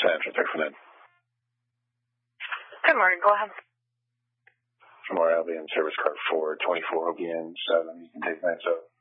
Central Ned. Good morning. Go ahead. From our LBN service card 424 OBN 7. You can take 97.